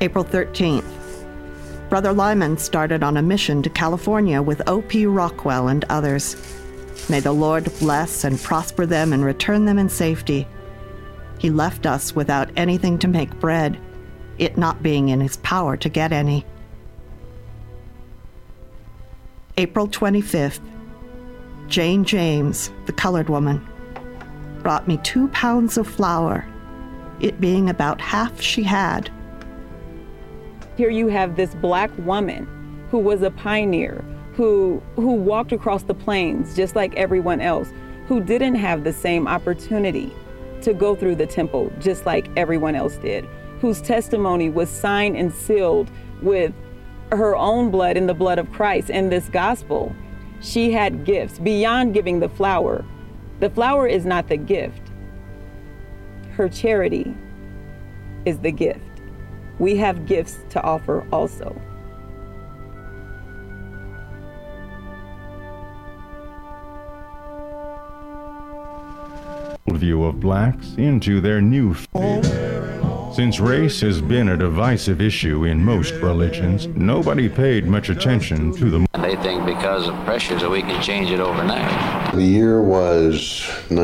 April 13th. Brother Lyman started on a mission to California with O.P. Rockwell and others. May the Lord bless and prosper them and return them in safety. He left us without anything to make bread, it not being in his power to get any. April 25th. Jane James, the colored woman, brought me 2 pounds of flour, it being about half she had. Here you have this Black woman who was a pioneer, who walked across the plains just like everyone else, who didn't have the same opportunity to go through the temple just like everyone else did, whose testimony was signed and sealed with her own blood and the blood of Christ and this gospel. She had gifts beyond giving the flour. The flour is not the gift. Her charity is the gift. We have gifts to offer also. View of blacks into their new Since race has been a divisive issue in most religions, nobody paid much attention to the. They think because of pressures that we can change it overnight. The year was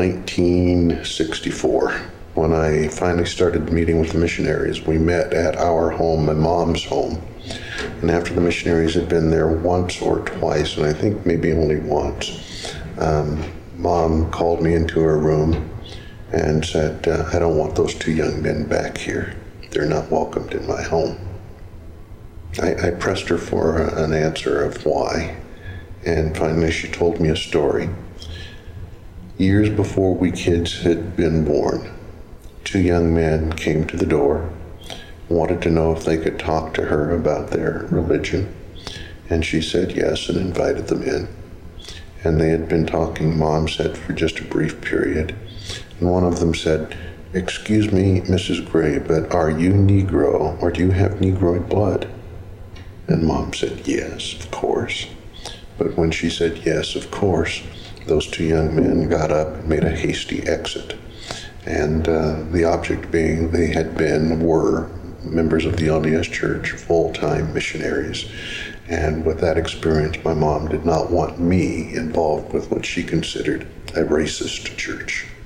1964. When I finally started meeting with the missionaries, we met at our home, my mom's home. And after the missionaries had been there once or twice, and I think maybe only once, Mom called me into her room and said, I don't want those 2 young men back here. They're not welcomed in my home. I pressed her for an answer of why, and finally she told me a story. Years before we kids had been born, 2 young men came to the door, wanted to know if they could talk to her about their religion, and she said yes and invited them in. And they had been talking, Mom said, for just a brief period. And one of them said, "Excuse me, Mrs. Gray, but are you Negro or do you have Negroid blood?" And Mom said, yes, of course. But when she said yes, of course, those 2 young men got up and made a hasty exit. And the object being they were members of the LDS Church, full-time missionaries. And with that experience, my mom did not want me involved with what she considered a racist church.